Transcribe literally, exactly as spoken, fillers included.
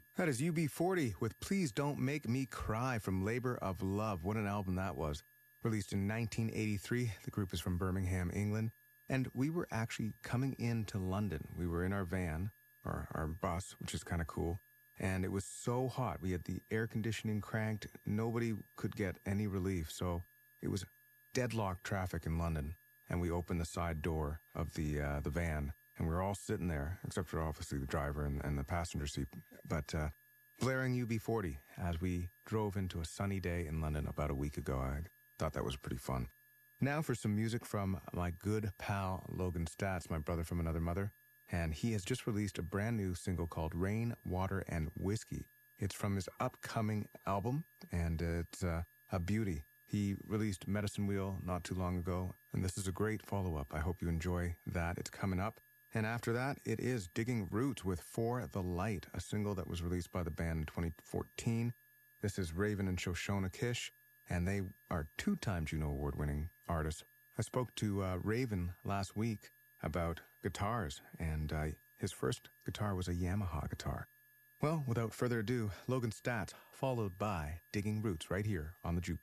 That is U B forty with Please Don't Make Me Cry from Labor of Love. What an album that was. Released in nineteen eighty-three. The group is from Birmingham, England. And we were actually coming into London. We were in our van, or our bus, which is kind of cool. And it was so hot. We had the air conditioning cranked. Nobody could get any relief. So it was deadlocked traffic in London. And we opened the side door of the uh, the van. And we were all sitting there, except for obviously the driver and, and the passenger seat. But uh, blaring U B forty as we drove into a sunny day in London about a week ago. I thought that was pretty fun. Now for some music from my good pal Logan Stats, my brother from another mother. And he has just released a brand new single called Rain, Water, and Whiskey. It's from his upcoming album, and it's uh, a beauty. He released Medicine Wheel not too long ago, and this is a great follow-up. I hope you enjoy that. It's coming up. And after that, it is Digging Roots with For the Light, a single that was released by the band in twenty fourteen. This is Raven and Shoshona Kish, and they are two-time Juno Award-winning artists. I spoke to uh, Raven last week about guitars, and uh, his first guitar was a Yamaha guitar. Well, without further ado, Logan Stats, followed by Digging Roots right here on the Juke.